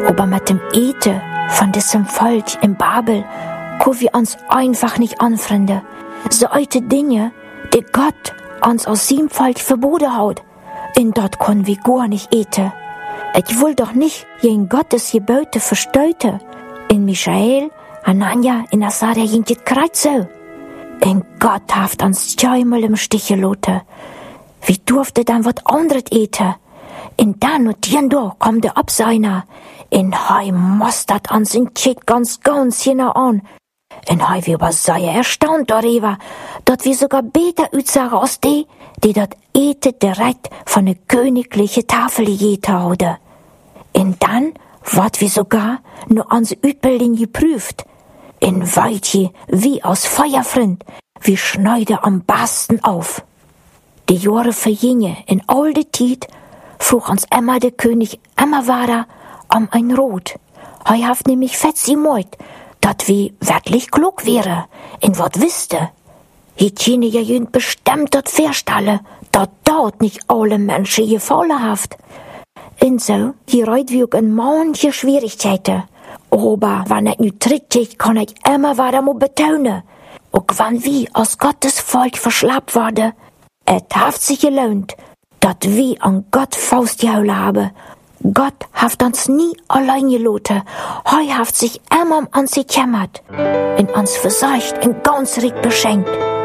Aber mit dem Eten von diesem Volk in Babel können wir uns einfach nicht anfreunden. So alte Dinge, die Gott uns aus seinem Volk verboten hat, in dort können wir gar nicht eten. Ich will doch nicht gegen Gottes Gebote verstöten. In Michael, Anania, in Asaria ging es gerade so. Und Gott hat uns zweimal im Stich gelassen. Wir durften dann was anderes eten. Und dann und da kommt der Abseiner. Und hei mustert uns in Chet ganz genau an. Und hei wir aber sehr erstaunt darüber, dass wir sogar besser aussagen als die dort eten direkt von der königlichen Tafel gegessen haben. Und dann wird wir sogar nur unsere Ausbildung geprüft. In Weitje wie aus Feuerfrind, wir schneiden am besten auf. Die Jahre vergingen, in alte Zeit frug uns immer der König immer weiter ein Rot. Er hat nämlich fett gemacht, dat wir wirklich klug wäre, in wat wüsste. Hätte ja jünd bestimmt dat Verstalle, dat dort nicht alle Menschen gefallen haft. Und so, hier reut wir auch in manche Schwierigkeiten. Aber wenn ich nu tritt, kann ich immer weiter mal betonen. Auch wenn wir als Gottes Volk verschleppt worden, es hat sich gelohnt, dass wir an Gott Faust gehauen haben. Gott hat uns nie allein gelassen. Er hat sich immer um uns gekümmert und uns versagt und ganz reich beschenkt.